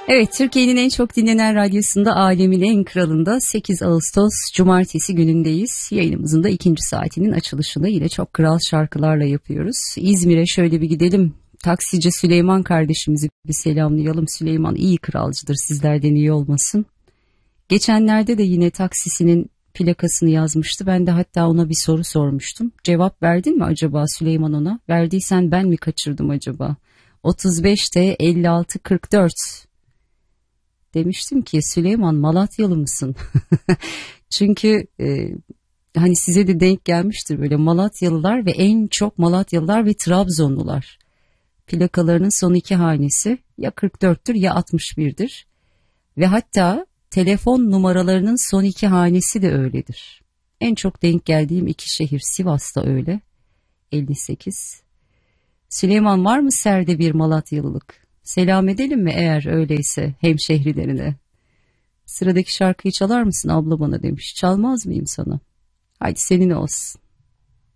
Evet, Türkiye'nin en çok dinlenen radyosunda, alemin en kralında 8 Ağustos Cumartesi günündeyiz. Yayınımızın da ikinci saatinin açılışını yine çok kral şarkılarla yapıyoruz. İzmir'e şöyle bir gidelim. Taksici Süleyman kardeşimizi bir selamlayalım. Süleyman iyi kralcıdır, sizlerden iyi olmasın. Geçenlerde de yine taksisinin plakasını yazmıştı. Ben de hatta ona bir soru sormuştum. Cevap verdin mi acaba Süleyman ona? Verdiysen ben mi kaçırdım acaba? 35'te 5644. Demiştim ki Süleyman Malatyalı mısın? Çünkü hani size de denk gelmiştir böyle Malatyalılar ve en çok Malatyalılar ve Trabzonlular. Plakalarının son iki hanesi ya 44'tür ya 61'dir. Ve hatta telefon numaralarının son iki hanesi de öyledir. En çok denk geldiğim iki şehir Sivas'ta öyle. 58. Süleyman var mı serde bir Malatyalılık? Selam edelim mi eğer öyleyse hemşehrilerine? Sıradaki şarkıyı çalar mısın abla bana demiş. Çalmaz mıyım sana? Haydi senin olsun.